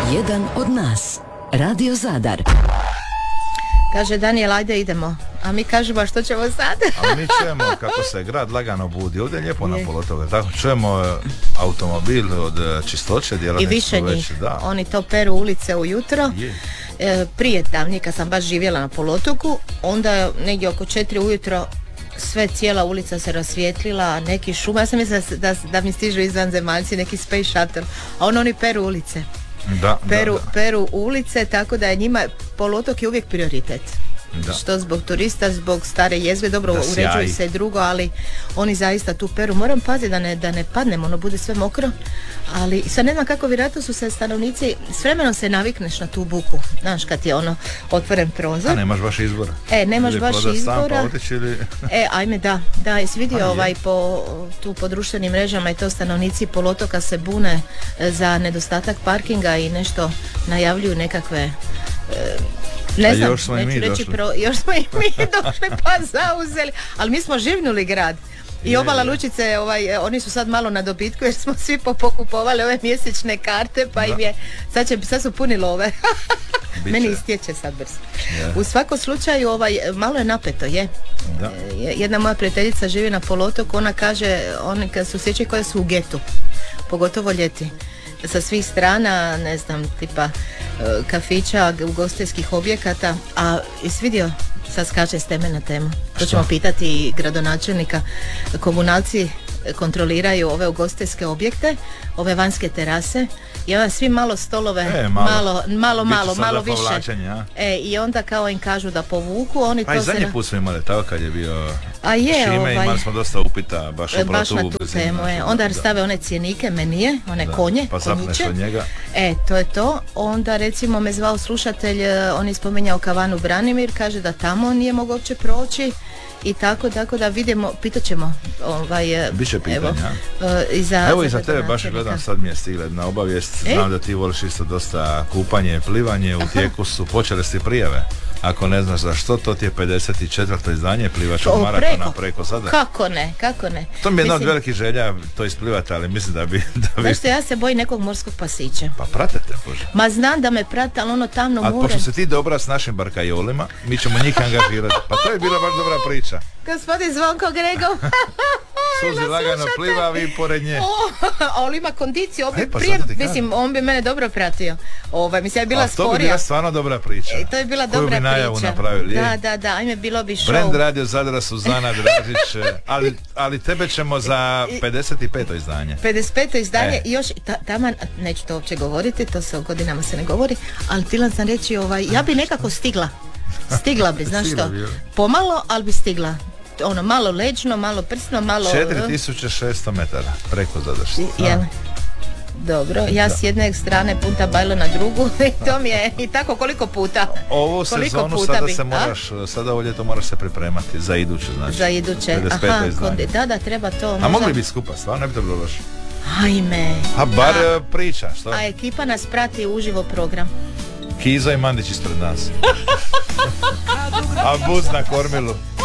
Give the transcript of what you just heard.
Jedan od nas. Radio Zadar. Kaže Daniel, ajde idemo. A mi kažemo, što ćemo sad? A mi čujemo kako se grad lagano budi. Ovdje je lijepo na polotoku. Tako čujemo automobil od čistoće. I više njih. Da. Oni to peru ulice ujutro. Prije davnije kad sam baš živjela na polotoku, onda negdje oko 4 ujutro sve cijela ulica se rasvijetlila, neki šum. Ja sam mislila da mi stižu izvanzemaljci, neki space shuttle. A oni peru ulice. Peru ulice, tako da je njima poluotok je uvijek prioritet. Da. Što zbog turista, zbog stare jezgre, dobro uređuju se drugo, ali oni zaista tu peru. Moram paziti da ne padnemo, ono bude sve mokro, ali sad ne znam kako, vjerojatno su se stanovnici, s vremenom se navikneš na tu buku, znaš kad je ono otvoren prozor. A nemaš baš izbora. Nemaš baš izbora. Ili... ajme da, jesi vidio po društvenim mrežama i to stanovnici poluotoka se bune za nedostatak parkinga i nešto najavljuju nekakve ne znam, još smo i mi došli. Još smo i mi došli pa zauzeli, ali mi smo živnuli grad. I Obala Lučice, oni su sad malo na dobitku jer smo svi pokupovali ove mjesečne karte, pa im je, sad su puni love. Meni istječe sad brzo. U svakom slučaju malo je napeto, je. Da. Jedna moja prijateljica živi na poluotoku, ona kaže, oni kad su sjećaju koje su u getu, pogotovo ljeti. Sa svih strana, ne znam, tipa kafića, ugostiteljskih objekata, a jesi vidio, sad skače s teme na temu, to ćemo pitati gradonačelnika, komunalci kontroliraju ove ugostiteljske objekte, ove vanjske terase i onda svi malo stolove, malo više. I onda kao im kažu da povuku, oni pa to i zadnji put smo imali tako kad je bio Šime, imali smo dosta upita baš na tu temu. Onda stave one cjenike, menije, one konje, pa zapneš od njega. To je to. Onda recimo me zvao slušatelj, on je spominjao kavanu Branimir, kaže da tamo nije mogao uopće proći. I tako da vidimo, pitat ćemo biće pitanja. Evo i za tebe baš gledam, sad mi je stigla jedna obavijest. Znam da ti voliš isto dosta kupanje, plivanje. U tijeku su počele si prijave. Ako ne znaš za što, to ti je 54. izdanje plivačkog maratona preko Zadra. Kako ne? To mi je jedna od velikih želja to isplivati, ali mislim da bi... Znaš što, ja se bojim nekog morskog pasića. Pa prate te, Bože. Ma znam da me prate, ali ono tamno more. A pošto se ti dobra s našim barkajolima, mi ćemo njih angažirati. Pa to je bila baš dobra priča. Gospodin Zvonko Gregov. Suzi lagano pliva, vi pored nje. Ali ima kondiciju, mislim, on bi mene dobro pratio. Mislim, je bila sporija. To bi bila stvarno dobra priča. To je bila dobra priča. Koju bi najavu napravili. Da, ajme, bilo bi show. Brand Radio Zadra, Suzana Dražić, ali tebe ćemo za 55. izdanje. 55. izdanje i još, taman, neću to uopće govoriti, to se o godinama se ne govori, ali htjela sam reći, ja bi nekako stigla bi, znaš što, pomalo, ali bi stigla. Ono, malo leđno, malo prsno, malo... 4600 metara preko Zadaršta. Dobro, ja s jedne strane Punta Bajlo na drugu i to mi je i tako koliko puta. Ovu sezonu sada se moraš, sada ovo ljeto moraš se pripremati za iduće, znači. Za iduće, da, treba to. A mogli bi skupa, stvarno ne bi to bilo loše. Ajme. A bar priča, što? A ekipa nas prati uživo program. Kizo i Mandić ispred nas. A buz na kormilu.